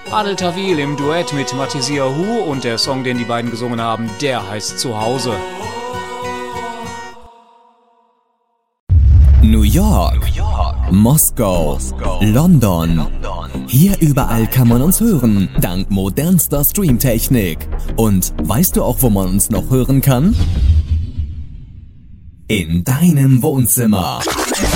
Adel Tawil im Duett mit Matizia Hu und der Song, den die beiden gesungen haben, der heißt Zuhause. New York, Moskau, London. Hier überall kann man uns hören, dank modernster Streamtechnik. Und weißt du auch, wo man uns noch hören kann? In deinem Wohnzimmer.